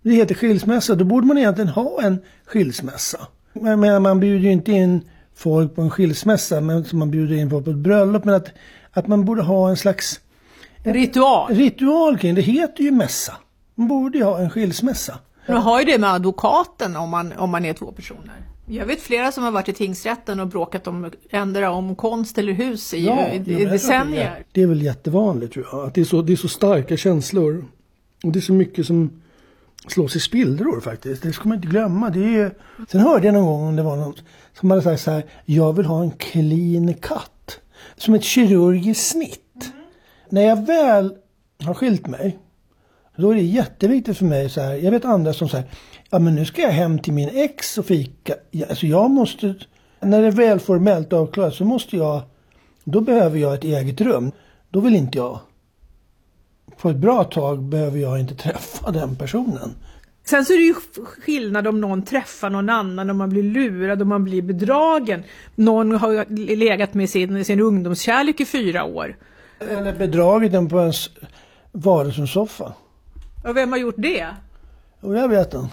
Det heter skilsmässa. Då borde man egentligen ha en skilsmässa. Men man bjuder ju inte in folk på en skilsmässa, men som man bjuder in folk på ett bröllop. Men att man borde ha en slags ritual kring det. Heter ju mässa. Man borde ju ha en skilsmässa. Man har ju det med advokaten om man är 2 personer. Jag vet flera som har varit i tingsrätten och bråkat om konst eller hus i decennier. Det är väl jättevanligt, tror jag. Att det är så starka känslor. Och det är så mycket som slås i spillror faktiskt. Det ska man inte glömma. Sen hörde jag någon gång om det var någon som hade sagt så här: jag vill ha en clean cut. Som ett kirurgiskt snitt. När jag väl har skilt mig, då är det jätteviktigt för mig så här. Jag vet andra som säger, ja men nu ska jag hem till min ex och fika. Alltså jag måste, när det är väl formellt avklarat så då behöver jag ett eget rum. Då vill inte jag, på ett bra tag behöver jag inte träffa den personen. Sen så är det ju skillnad om någon träffar någon annan, om man blir lurad, om man blir bedragen. Någon har legat med sin ungdomskärlek i 4 år. Eller bedragit den på ens vardagsrumssoffa. Och vem har gjort det? Och jag vet inte.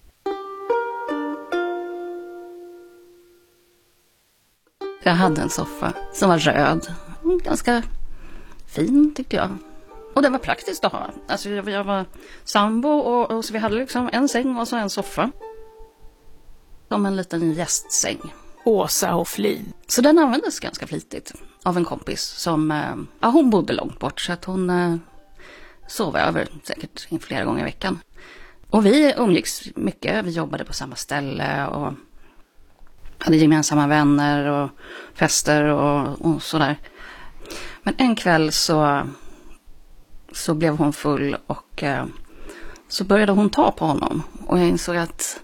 Jag hade en soffa som var röd. Ganska fin tyckte jag. Och det var praktiskt att ha. Alltså jag var sambo och så vi hade liksom en säng och så en soffa. Som en liten gästsäng. Åsa och Flin. Så den användes ganska flitigt av en kompis som, hon bodde långt bort så att hon sov över säkert flera gånger i veckan. Och vi umgicks mycket, vi jobbade på samma ställe och hade gemensamma vänner och fester och sådär. Men en kväll så blev hon full och så började hon ta på honom. Och jag insåg att,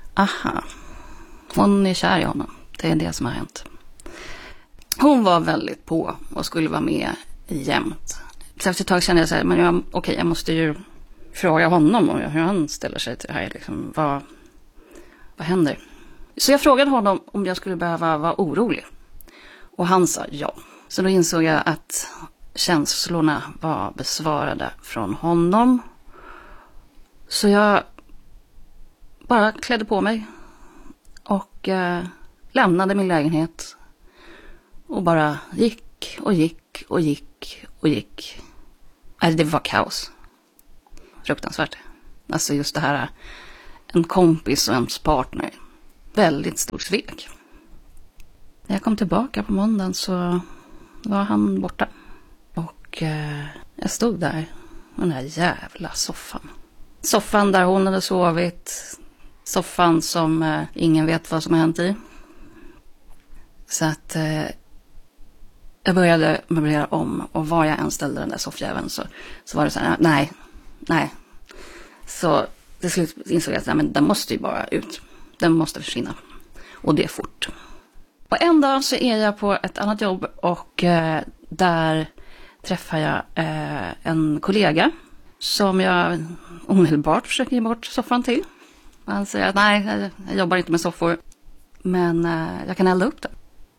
hon är kär i honom. Det är det som har hänt. Hon var väldigt på och skulle vara med jämt. Så efter ett tag kände jag så här, men jag måste ju fråga honom och hur han ställer sig till det här. Liksom, vad händer? Så jag frågade honom om jag skulle behöva vara orolig. Och han sa ja. Så då insåg jag att känslorna var besvarade från honom. Så jag bara klädde på mig och lämnade min lägenhet och bara gick och gick och gick och gick. Det var kaos. Fruktansvärt. Alltså just det här, en kompis och ens partner. Väldigt stort svek. När jag kom tillbaka på måndagen så var han borta. Och jag stod där med den här jävla soffan. Soffan där hon hade sovit. Soffan som ingen vet vad som har hänt i. Så att jag började möblera om. Och var jag än ställde den där soffjäveln så var det så här, nej. Så till slut insåg jag att den måste ju bara ut. Den måste försvinna. Och det är fort. Och en dag så är jag på ett annat jobb och där träffar jag en kollega som jag omedelbart försöker ge bort soffan till. Han säger att nej, jag jobbar inte med soffor, men jag kan elda upp det.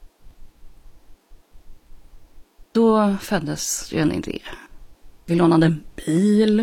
Då föddes ju en idé. Vi lånade en bil,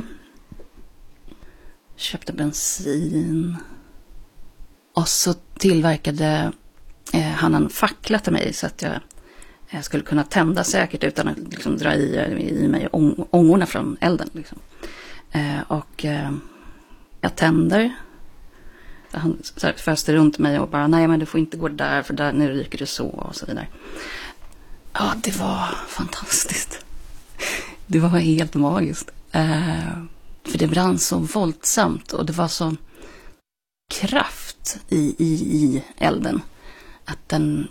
köpte bensin och så tillverkade han en fackla till mig så att jag skulle kunna tända säkert utan att liksom dra i mig ångorna från elden. Liksom. Och jag tänder. Han föste runt mig och bara, nej men du får inte gå där för där nu ryker det så och så vidare. Ja, det var fantastiskt. Det var helt magiskt. För det brann så våldsamt och det var så kraft i elden att den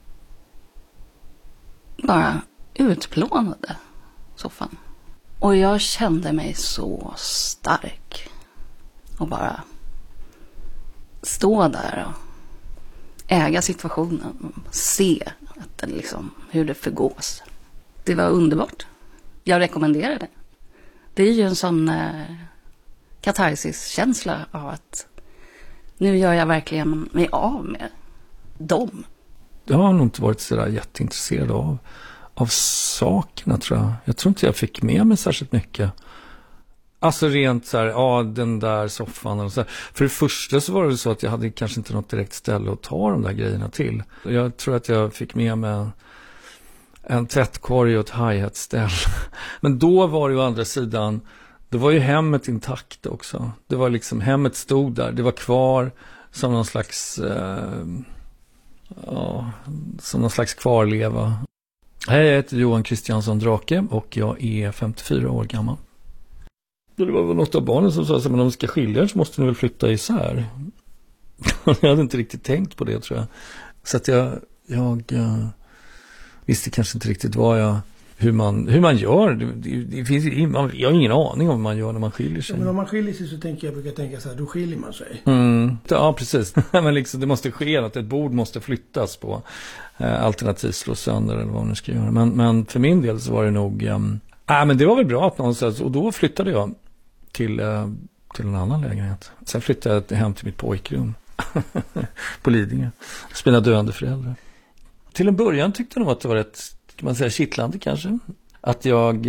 bara utplånade soffan. Och jag kände mig så stark och bara stå där och äga situationen och se att den liksom, hur det förgås. Det var underbart. Jag rekommenderar det. Det är ju en sån katarsis-känsla av att nu gör jag verkligen mig av med dem. Jag har nog inte varit så där jätteintresserad av sakerna, tror jag. Jag tror inte jag fick med mig särskilt mycket Alltså rent så här, ja den där soffan och så här. För det första så var det så att jag hade kanske inte något direkt ställe att ta de där grejerna till. Jag tror att jag fick med mig en tvättkorg och ett hi-hat-ställ. Men då var det ju å andra sidan, då var ju hemmet intakt också. Det var liksom, hemmet stod där, det var kvar som någon slags, som någon slags kvarleva. Hej, jag heter Johan Kristiansson Drake och jag är 54 år gammal. Det var något av barnen som sa att om de ska skilja så måste ni väl flytta isär. Jag hade inte riktigt tänkt på det, tror jag. Så att jag visste kanske inte riktigt hur man gör. Det finns, jag har ingen aning om hur man gör när man skiljer sig. Ja, men om man skiljer sig så brukar jag tänka så här, då skiljer man sig. Ja, precis. Men liksom, det måste ske att ett bord måste flyttas på, alternativt slå sönder eller vad man nu ska göra. Men för min del så var det nog, men det var väl bra att någonstans, och då flyttade jag till en annan lägenhet. Sen flyttade jag hem till mitt pojkrum på Lidingö. Spelade döende föräldrar. Till en början tyckte jag nog att det var rätt, kan man säga, kittlande kanske. Att jag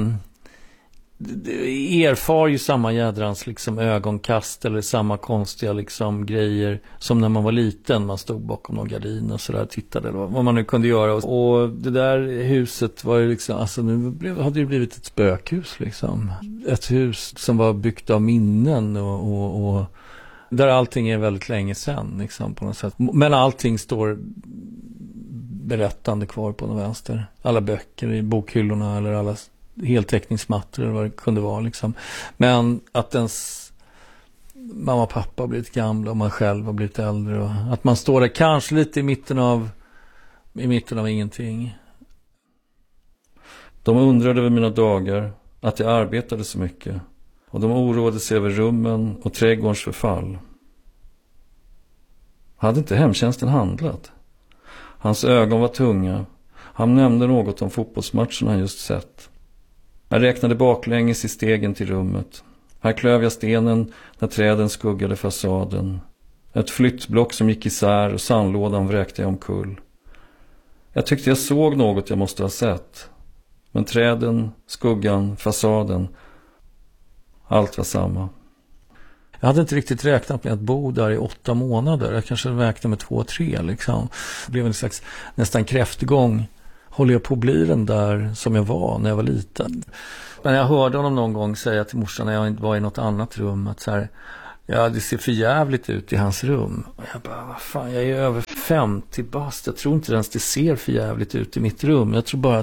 erfar ju samma jädrans liksom ögonkast eller samma konstiga liksom grejer som när man var liten. Man stod bakom någon gardin och sådär, tittade eller vad man nu kunde göra. Och det där huset var ju liksom, alltså nu hade det blivit ett spökhus liksom. Ett hus som var byggt av minnen och där allting är väldigt länge sedan liksom, på något sätt. Men allting står berättande kvar på den vänster. Alla böcker i bokhyllorna eller alla heltäckningsmattor eller vad det kunde vara liksom. Men att ens mamma och pappa har blivit gamla och man själv har blivit äldre och att man står där kanske lite i mitten av ingenting. De undrade över mina dagar, att jag arbetade så mycket, och de oroade sig över rummen och trädgårdens förfall. Hade inte hemtjänsten handlat? Hans ögon var tunga. Han nämnde något om fotbollsmatchen han just sett. Jag räknade baklänges i stegen till rummet. Här klöv jag stenen när träden skuggade fasaden. Ett flyttblock som gick isär och sandlådan vräkte jag omkull. Jag tyckte jag såg något jag måste ha sett. Men träden, skuggan, fasaden, allt var samma. Jag hade inte riktigt räknat med att bo där i 8 månader. Jag kanske räknade med 2-3 liksom. Det blev en slags nästan kräftgång. Håller jag på att bli den där som jag var när jag var liten? Men jag hörde honom någon gång säga till morsan när jag var i något annat rum att så här, ja, det ser för jävligt ut i hans rum. Och jag bara, vad fan, jag är över 50 bast. Jag tror inte ens det ser för jävligt ut i mitt rum. Jag tror bara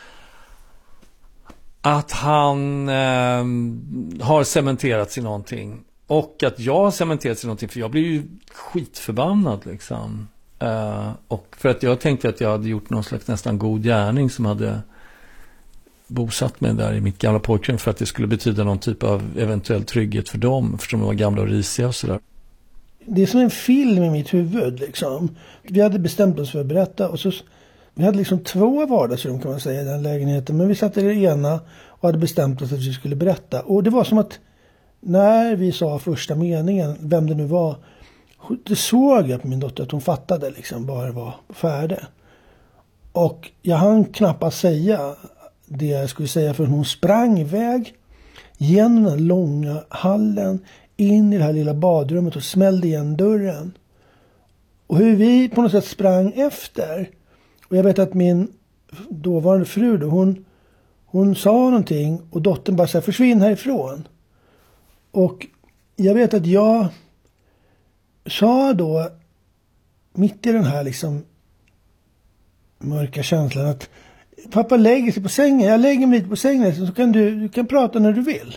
att han har cementerats i någonting. Och att jag har cementerats i någonting, för jag blir ju skitförbannad liksom. Och för att jag tänkte att jag hade gjort någon slags nästan god gärning som hade bosatt mig där i mitt gamla pojkrum, för att det skulle betyda någon typ av eventuell trygghet för dem, för de var gamla och risiga och sådär. Det är som en film i mitt huvud liksom. Vi hade bestämt oss för att berätta, och så vi hade liksom 2 vardagsrum kan man säga i den lägenheten, men vi satt i det ena och hade bestämt oss att vi skulle berätta. Och det var som att när vi sa första meningen, vem det nu var, det såg jag på min dotter att hon fattade liksom bara det var färdigt. Och jag hann knappast säga det jag skulle säga, för hon sprang iväg genom den långa hallen in i det här lilla badrummet och smällde igen dörren. Och hur vi på något sätt sprang efter. Och jag vet att min dåvarande fru då, hon sa någonting och dottern bara så här, försvinn härifrån. Och jag vet att jag sa då mitt i den här liksom mörka känslan att pappa lägger sig på sängen, jag lägger mig lite på sängen så kan du kan prata när du vill.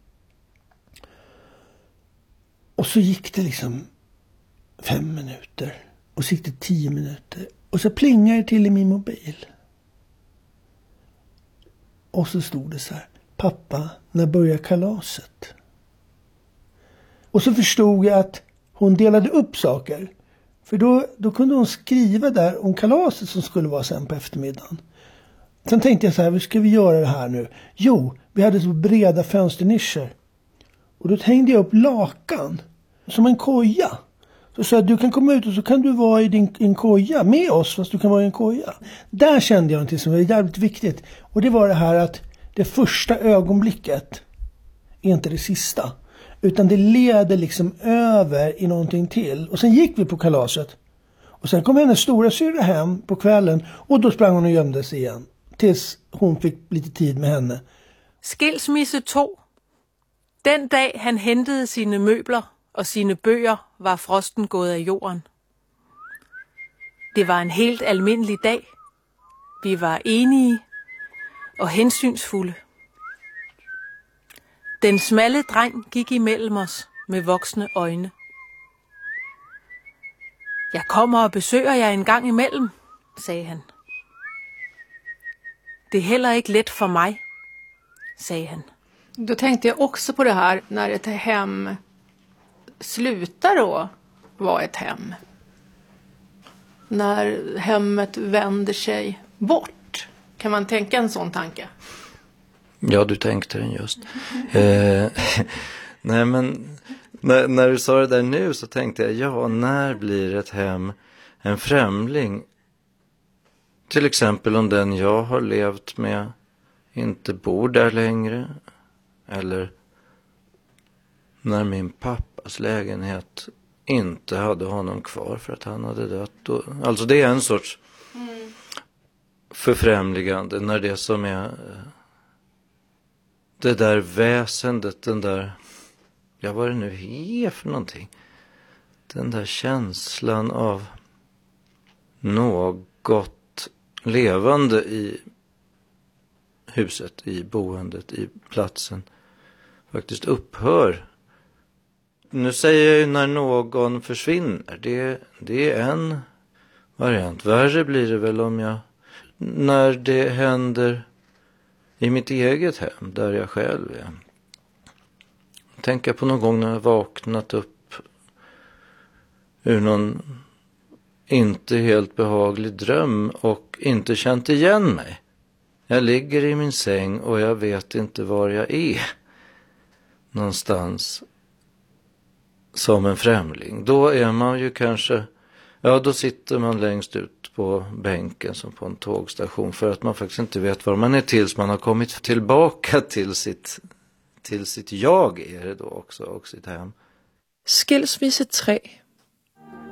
Och så gick det liksom 5 minuter och så gick det 10 minuter och så plingade det till i min mobil. Och så stod det så här: pappa, när börjar kalaset? Och så förstod jag att hon delade upp saker. För då kunde hon skriva där om kalaset som skulle vara sen på eftermiddagen. Sen tänkte jag så här, hur ska vi göra det här nu? Jo, vi hade så breda fönsternischer. Och då hängde jag upp lakan som en koja. Så sa jag, du kan komma ut och så kan du vara i din koja med oss, fast du kan vara i en koja. Där kände jag någonting som var jävligt viktigt. Och det var det här att det första ögonblicket är inte det sista. Utan det leder liksom över i någonting till. Och sen gick vi på kalaset. Och sen kom hennes stora syrra hem på kvällen. Och då sprang hon och gömde sig igen. Tills hon fick lite tid med henne. Skilsmisse 2. Den dag han hentede sine møbler og sine bøger, var frosten gået af jorden. Det var en helt almindelig dag. Vi var enige og hensynsfulde. Den smalle dreng gik imellem os med voksne øjne. Jeg kommer og besøger jer en gang imellem, sagde han. Det är heller ikke let for mig, sagde han. Då tänkte jag också på det här när ett hem slutar då vara ett hem. När hemmet vänder sig bort. Kan man tänka en sån tanke? Ja, du tänkte den just. Nej, men när du sa det där nu så tänkte jag, ja, när blir ett hem en främling? Till exempel om den jag har levt med inte bor där längre. Eller när min pappas lägenhet inte hade honom kvar för att han hade dött. Alltså det är en sorts förfrämligande när det som är det där väsendet, den där, ja, vad det nu är för någonting. Den där känslan av något levande i huset, i boendet, i platsen faktiskt upphör. Nu säger jag ju när någon försvinner. Det är en variant. Värre blir det väl om när det händer i mitt eget hem, där jag själv är. Tänker på någon gång när jag vaknat upp ur någon inte helt behaglig dröm och inte känt igen mig. Jag ligger i min säng och jag vet inte var jag är. Någonstans som en främling. Då är man ju kanske, ja, då sitter man längst ut på bänken som på en tågstation för att man faktiskt inte vet var man är tills man har kommit tillbaka till sitt jag är det då också och sitt hem. Skilsmisse 3.